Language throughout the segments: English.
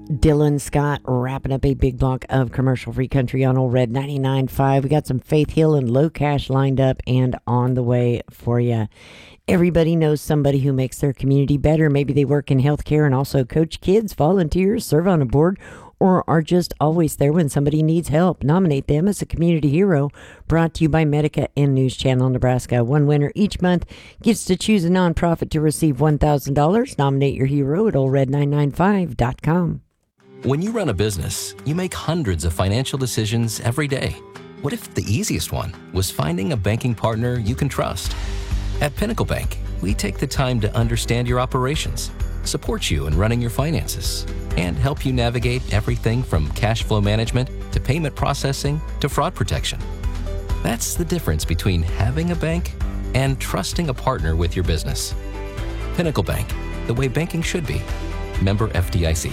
Dylan Scott wrapping up a big block of commercial-free country on Old Red 99.5. We got some Faith Hill and Low Cash lined up and on the way for you. Everybody knows somebody who makes their community better. Maybe they work in healthcare and also coach kids, volunteer, serve on a board, or are just always there when somebody needs help. Nominate them as a community hero. Brought to you by Medica and News Channel Nebraska. One winner each month gets to choose a nonprofit to receive $1,000. Nominate your hero at oldred995.com. When you run a business, you make hundreds of financial decisions every day. What if the easiest one was finding a banking partner you can trust? At Pinnacle Bank, we take the time to understand your operations, support you in running your finances, and help you navigate everything from cash flow management to payment processing to fraud protection. That's the difference between having a bank and trusting a partner with your business. Pinnacle Bank, the way banking should be. Member FDIC.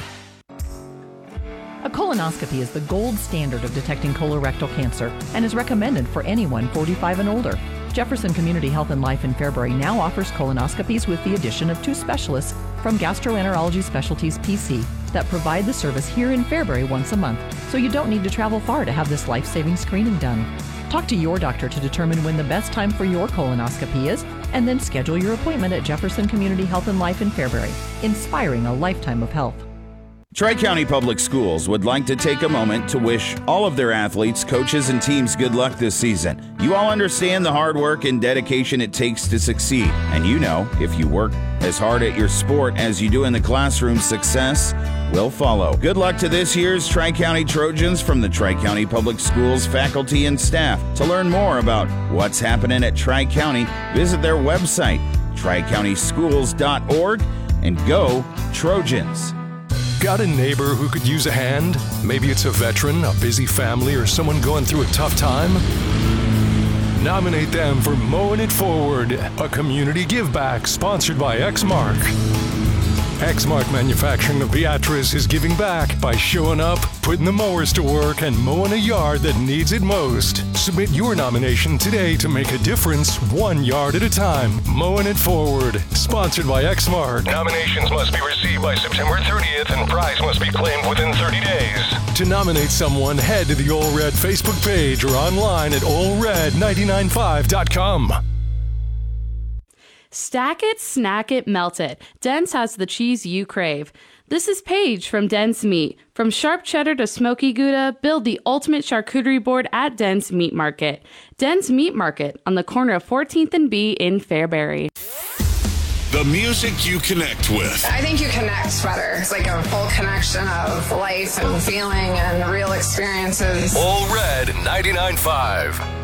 A colonoscopy is the gold standard of detecting colorectal cancer and is recommended for anyone 45 and older. Jefferson Community Health and Life in Fairbury now offers colonoscopies with the addition of 2 specialists from Gastroenterology Specialties PC that provide the service here in Fairbury once a month, so you don't need to travel far to have this life-saving screening done. Talk to your doctor to determine when the best time for your colonoscopy is, and then schedule your appointment at Jefferson Community Health and Life in Fairbury, inspiring a lifetime of health. Tri-County Public Schools would like to take a moment to wish all of their athletes, coaches, and teams good luck this season. You all understand the hard work and dedication it takes to succeed. And you know, if you work as hard at your sport as you do in the classroom, success will follow. Good luck to this year's Tri-County Trojans from the Tri-County Public Schools faculty and staff. To learn more about what's happening at Tri-County, visit their website, tricountyschools.org, and go Trojans. Got a neighbor who could use a hand? Maybe it's a veteran, a busy family, or someone going through a tough time? Nominate them for Mowing It Forward, a community give-back sponsored by Exmark. Exmark Manufacturing of Beatrice is giving back by showing up, putting the mowers to work, and mowing a yard that needs it most. Submit your nomination today to make a difference 1 yard at a time. Mowing It Forward, sponsored by Exmark. Nominations must be received by September 30th and prize must be claimed within 30 days. To nominate someone, head to the Old Red Facebook page or online at oldred995.com. Stack it, snack it, melt it. Den's has the cheese you crave. This is Paige from Den's Meat. From sharp cheddar to smoky Gouda, build the ultimate charcuterie board at Den's Meat Market. Den's Meat Market on the corner of 14th and B in Fairbury. The music you connect with. I think you connect better. It's like a full connection of life and feeling and real experiences. Old Red 99.5.